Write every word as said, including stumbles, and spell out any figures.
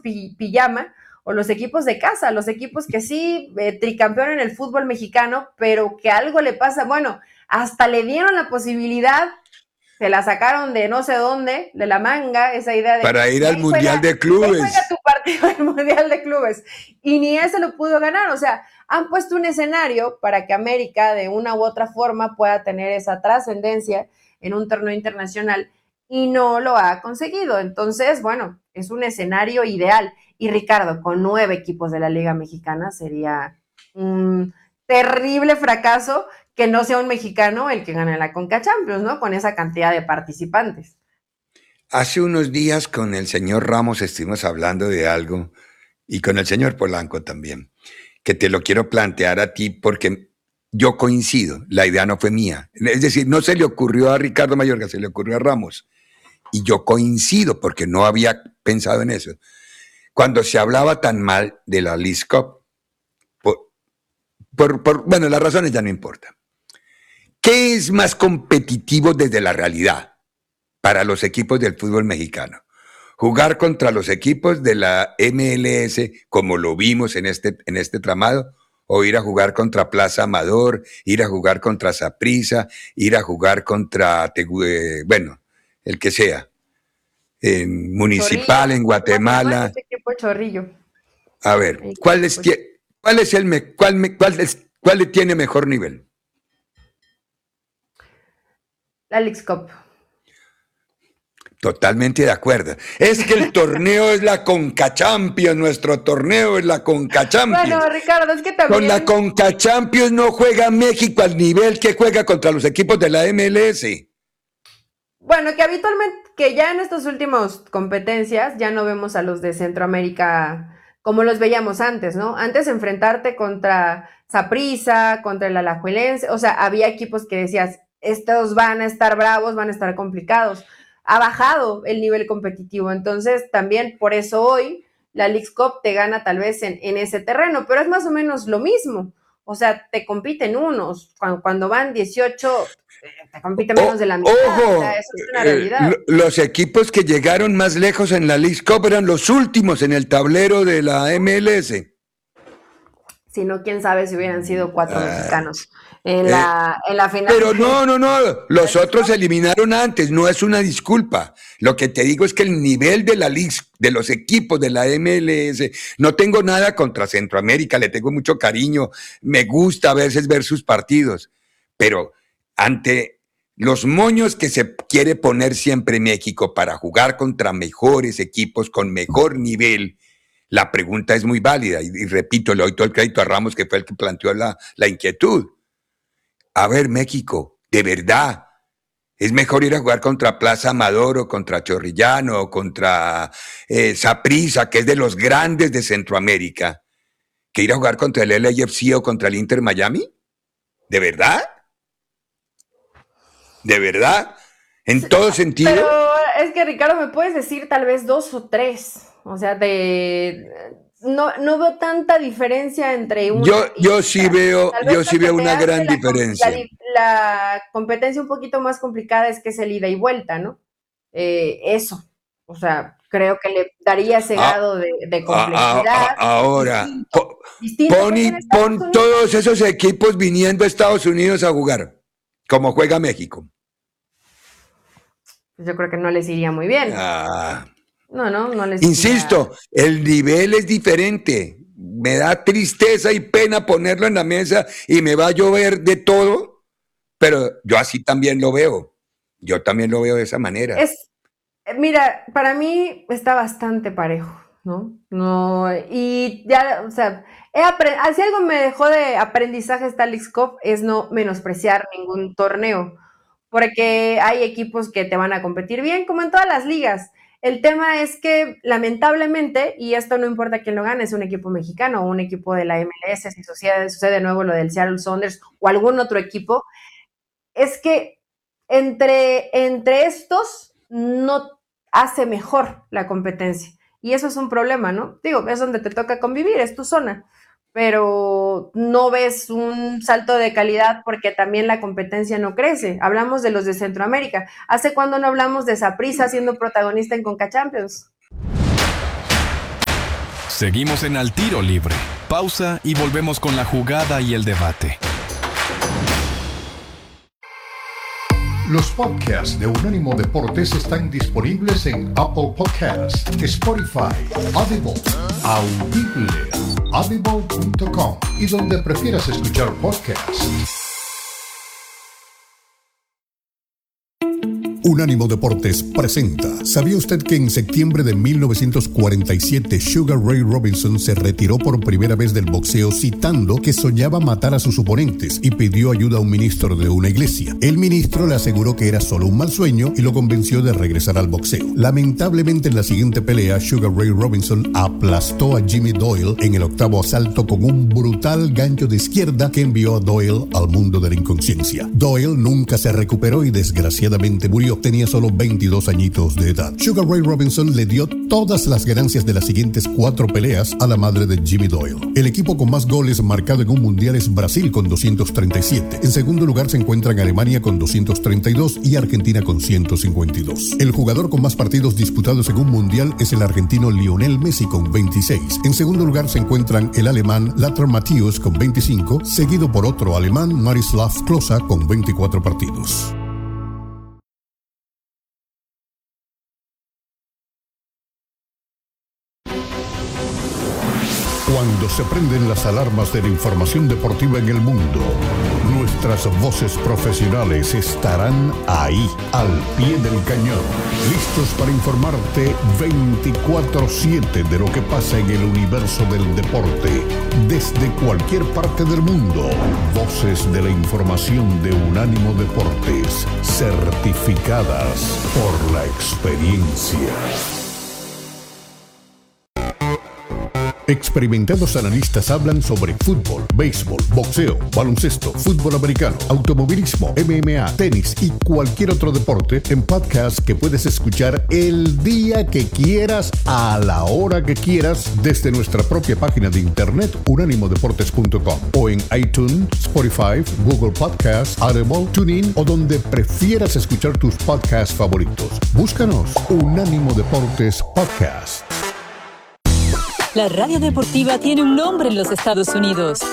pi- pijama o los equipos de casa, los equipos que sí, eh, tricampeón en el fútbol mexicano, pero que algo le pasa, bueno, hasta le dieron la posibilidad, se la sacaron de no sé dónde, de la manga, esa idea de... Para ir al Mundial juega, de Clubes. Juega tu partido del Mundial de Clubes. Y ni ese lo pudo ganar. O sea, han puesto un escenario para que América de una u otra forma pueda tener esa trascendencia en un torneo internacional y no lo ha conseguido. Entonces, bueno, es un escenario ideal. Y Ricardo, con nueve equipos de la Liga Mexicana sería un terrible fracaso que no sea un mexicano el que gane la Conca Champions, ¿no? Con esa cantidad de participantes. Hace unos días con el señor Ramos estuvimos hablando de algo y con el señor Polanco también, que te lo quiero plantear a ti porque yo coincido, la idea no fue mía. Es decir, no se le ocurrió a Ricardo Mayorga, se le ocurrió a Ramos. Y yo coincido porque no había pensado en eso. Cuando se hablaba tan mal de la Leagues Cup, por, por, por, bueno, las razones ya no importan. ¿Qué es más competitivo desde la realidad para los equipos del fútbol mexicano? ¿Jugar contra los equipos de la M L S como lo vimos en este, en este tramado? ¿O ir a jugar contra Plaza Amador, ir a jugar contra Saprissa, ir a jugar contra, eh, bueno, el que sea, en Municipal, Chorrillo, en Guatemala? Este equipo Chorrillo. A ver, ¿cuál es, cuál es el me, cuál, cuál, es, cuál le tiene mejor nivel? La Leagues Cup. Totalmente de acuerdo. Es que el torneo es la Conca Champions, nuestro torneo es la Conca Champions. Bueno, Ricardo, es que también... Con la Conca Champions no juega México al nivel que juega contra los equipos de la M L S. Bueno, que habitualmente, que ya en estas últimas competencias ya no vemos a los de Centroamérica como los veíamos antes, ¿no? Antes enfrentarte contra Saprissa, contra el Alajuelense, o sea, había equipos que decías, estos van a estar bravos, van a estar complicados. Ha bajado el nivel competitivo, entonces también por eso hoy la Leagues Cup te gana tal vez en, en ese terreno, pero es más o menos lo mismo, o sea, te compiten unos, cuando, cuando van dieciocho, te compiten menos de la mitad, ojo, o sea, eso es una realidad. Eh, los equipos que llegaron más lejos en la Leagues Cup eran los últimos en el tablero de la M L S. Si no, quién sabe si hubieran sido cuatro ah, mexicanos en, eh, la, en la final. Pero no, no, no, los otros se eliminaron antes, no es una disculpa. Lo que te digo es que el nivel de la Liga, de los equipos de la M L S, no tengo nada contra Centroamérica, le tengo mucho cariño, me gusta a veces ver sus partidos, pero ante los moños que se quiere poner siempre México para jugar contra mejores equipos con mejor nivel, la pregunta es muy válida y, y repito, le doy todo el crédito a Ramos, que fue el que planteó la, la inquietud. A ver, México, de verdad, es mejor ir a jugar contra Plaza Amador o contra Chorrillano o contra eh, Saprissa, que es de los grandes de Centroamérica, que ir a jugar contra el L A F C o contra el Inter Miami. ¿De verdad? ¿De verdad? ¿En todo sentido? Pero es que, Ricardo, ¿me puedes decir tal vez dos o tres? O sea, de... No, no veo tanta diferencia entre uno yo, y yo sí veo yo sí veo una gran la, diferencia. La, la competencia un poquito más complicada es que es el ida y vuelta, ¿no? Eh, eso, o sea, creo que le daría ese grado ah, de, de complejidad. Ah, ah, ahora, distinto, distinto pon, y, pon todos esos equipos viniendo a Estados Unidos a jugar, como juega México. Yo creo que no les iría muy bien. Ah. No, no, no les Insisto, iría... el nivel es diferente. Me da tristeza y pena ponerlo en la mesa y me va a llover de todo, pero yo así también lo veo. Yo también lo veo de esa manera. Es, mira, para mí está bastante parejo, ¿no? No, y ya, o sea, he apre- si algo me dejó de aprendizaje esta Leagues Cup es no menospreciar ningún torneo, porque hay equipos que te van a competir bien, como en todas las ligas. El tema es que, lamentablemente, y esto no importa quién lo gane, es un equipo mexicano o un equipo de la M L S, si sucede, sucede de nuevo lo del Seattle Sounders o algún otro equipo, es que entre, entre estos no hace mejor la competencia. Y eso es un problema, ¿no? Digo, es donde te toca convivir, es tu zona, pero no ves un salto de calidad porque también la competencia no crece. Hablamos de los de Centroamérica. ¿Hace cuándo no hablamos de Saprissa siendo protagonista en Conca Champions? Seguimos en Al Tiro Libre. Pausa y volvemos con la jugada y el debate. Los podcasts de Unánimo Deportes están disponibles en Apple Podcasts, Spotify, Audible, Audible, audible punto com y donde prefieras escuchar podcasts. Unánimo Deportes presenta. ¿Sabía usted que en septiembre de mil novecientos cuarenta y siete Sugar Ray Robinson se retiró por primera vez del boxeo citando que soñaba matar a sus oponentes y pidió ayuda a un ministro de una iglesia? El ministro le aseguró que era solo un mal sueño y lo convenció de regresar al boxeo. Lamentablemente, en la siguiente pelea, Sugar Ray Robinson aplastó a Jimmy Doyle en el octavo asalto con un brutal gancho de izquierda que envió a Doyle al mundo de la inconsciencia. Doyle nunca se recuperó y desgraciadamente murió. Tenía solo veintidós añitos de edad. Sugar Ray Robinson le dio todas las ganancias de las siguientes cuatro peleas a la madre de Jimmy Doyle. El equipo con más goles marcado en un mundial es Brasil con doscientos treinta y siete. En segundo lugar se encuentran Alemania con doscientos treinta y dos y Argentina con ciento cincuenta y dos. El jugador con más partidos disputados en un mundial es el argentino Lionel Messi con veintiséis. En segundo lugar se encuentran el alemán Lothar Matthäus con veinticinco, seguido por otro alemán, Miroslav Klose, con veinticuatro partidos. Cuando se prenden las alarmas de la información deportiva en el mundo, nuestras voces profesionales estarán ahí, al pie del cañón, listos para informarte veinticuatro siete de lo que pasa en el universo del deporte, desde cualquier parte del mundo. Voces de la información de Unánimo Deportes, certificadas por la experiencia. Experimentados analistas hablan sobre fútbol, béisbol, boxeo, baloncesto, fútbol americano, automovilismo, M M A, tenis y cualquier otro deporte en podcast que puedes escuchar el día que quieras, a la hora que quieras, desde nuestra propia página de internet unánimo deportes punto com o en iTunes, Spotify, Google Podcasts, Audible, TuneIn o donde prefieras escuchar tus podcasts favoritos. Búscanos Unánimo Deportes Podcast. La radio deportiva tiene un nombre en los Estados Unidos.